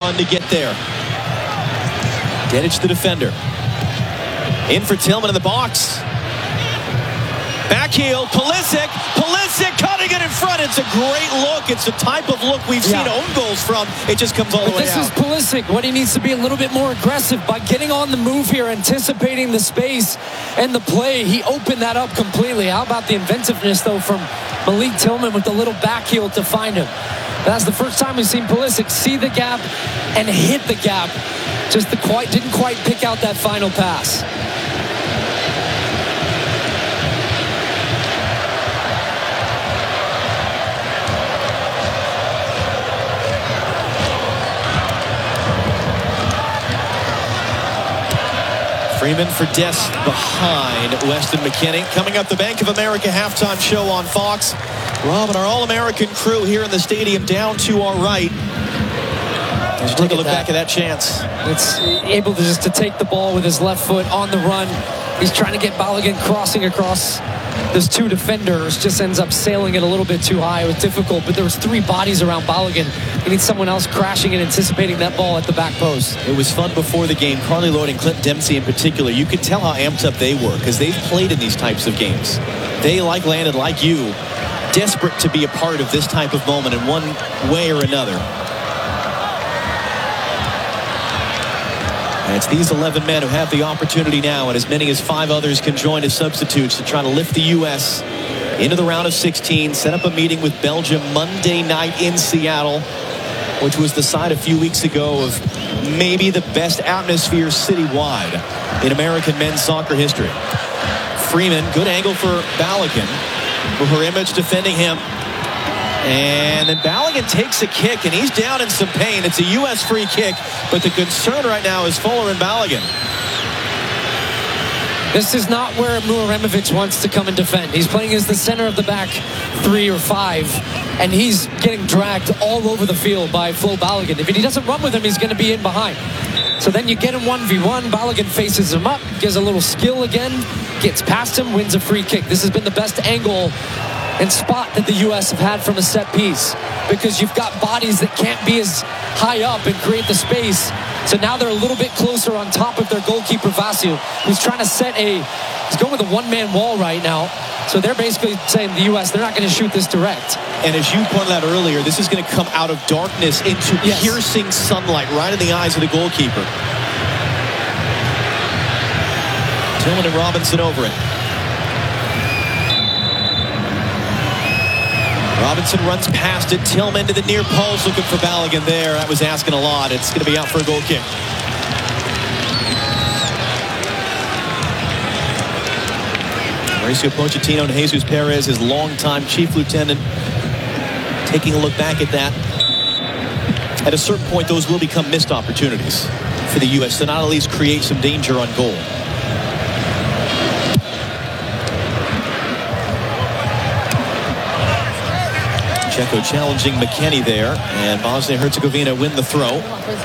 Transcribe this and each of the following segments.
run to get there. Dedic, the defender. In for Tillman in the box. Back heel, Pulisic. Pulisic cutting it in front. It's a great look. It's the type of look we've seen own goals from. It just comes all the way out. This is Pulisic. What he needs to be a little bit more aggressive by getting on the move here, anticipating the space and the play. He opened that up completely. How about the inventiveness, though, from Malik Tillman with the little back heel to find him? That's the first time we've seen Pulisic see the gap and hit the gap. Just didn't quite pick out that final pass. Freeman for Dest behind Weston McKennie. Coming up, the Bank of America halftime show on Fox. Rob and our All-American crew here in the stadium down to our right. Let's take a look back at that chance. It's able to take the ball with his left foot on the run. He's trying to get Balogun crossing across those two defenders. Just ends up sailing it a little bit too high. It was difficult, but there was three bodies around Balogun. He needs someone else crashing and anticipating that ball at the back post. It was fun before the game. Carly Lloyd and Clint Dempsey in particular, you could tell how amped up they were because they've played in these types of games. They, like Landon, like you, desperate to be a part of this type of moment in one way or another. And it's these 11 men who have the opportunity now, and as many as 5 others can join as substitutes to try to lift the U.S. into the round of 16, set up a meeting with Belgium Monday night in Seattle, which was the site a few weeks ago of maybe the best atmosphere citywide in American men's soccer history. Freeman, good angle for Balogun. Image defending him. And then Balogun takes a kick, and he's down in some pain. It's a U.S. free kick, but the concern right now is Fuller and Balogun. This is not where Muraremovic wants to come and defend. He's playing as the center of the back 3 or 5, and he's getting dragged all over the field by Flo Balogun. If he doesn't run with him, he's going to be in behind. So then you get him 1v1. Balogun faces him up, gives a little skill again, gets past him, wins a free kick. This has been the best angle and spot that the U.S. have had from a set piece, because you've got bodies that can't be as high up and create the space. So now they're a little bit closer on top of their goalkeeper Vasil, who's trying to he's going with a one-man wall right now. So they're basically saying the U.S., they're not going to shoot this direct. And as you pointed out earlier, this is going to come out of darkness into piercing sunlight right in the eyes of the goalkeeper. Tillman and Robinson over it. Robinson runs past it. Tillman to the near post, looking for Balogun there. That was asking a lot. It's going to be out for a goal kick. Mauricio Pochettino and Jesus Perez, his longtime chief lieutenant, taking a look back at that. At a certain point, those will become missed opportunities for the U.S. to not at least create some danger on goal. Checo challenging McKennie there, and Bosnia-Herzegovina win the throw.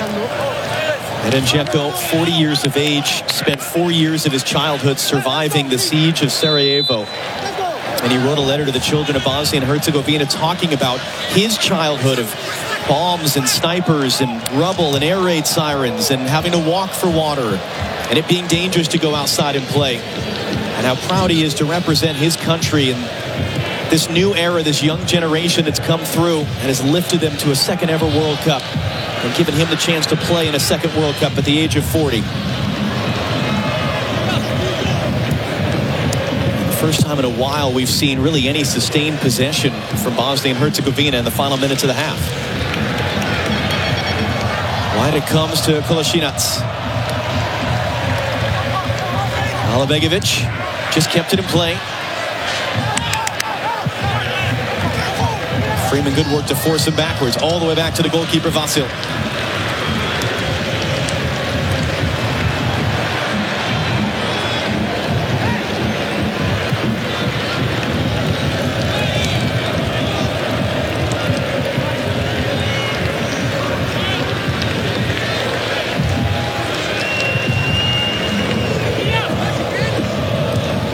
Edin 40 years of age, spent 4 years of his childhood surviving the siege of Sarajevo. And he wrote a letter to the children of Bosnia and Herzegovina talking about his childhood of bombs and snipers and rubble and air raid sirens and having to walk for water and it being dangerous to go outside and play. And how proud he is to represent his country and this new era, this young generation that's come through and has lifted them to a second ever World Cup and given him the chance to play in a second World Cup at the age of 40. The first time in a while we've seen really any sustained possession from Bosnia and Herzegovina in the final minutes of the half. Wide it comes to Kolasinac. Alabegovic just kept it in play. Freeman, good work to force him backwards, all the way back to the goalkeeper, Vasil.